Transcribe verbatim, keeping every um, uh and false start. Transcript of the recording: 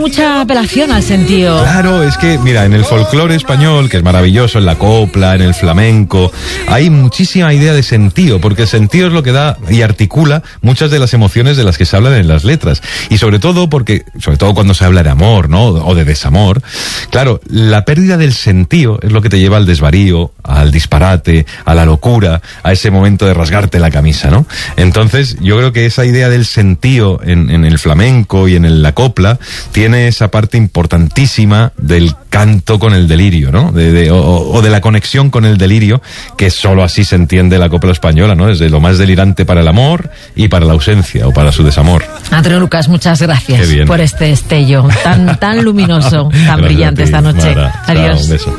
mucha apelación al sentido. Claro, es que, mira, en el folclore español, que es maravilloso, en la copla, en el flamenco, hay muchísima idea de sentido, porque el sentido es lo que da y articula muchas de las emociones de las que se hablan en las letras. Y sobre todo porque, sobre todo cuando se habla de amor, ¿no? O de desamor, claro, la pérdida del sentido es lo que te lleva al desvarío, al disparate, a la locura, a ese momento de rasgarte la camisa, ¿no? Entonces, yo creo que esa idea del sentido en, en el flamenco y en el, la copla tiene esa parte importantísima del canto con el delirio, ¿no? De, de, o, o de la conexión con el delirio, que solo así se entiende la copla española, ¿no? Desde lo más delirante para el amor y para la ausencia o para su desamor. Antonio Lucas, muchas gracias por este estello tan, tan luminoso, tan Gracias brillante esta noche. Mara. Adiós. Chao, un beso.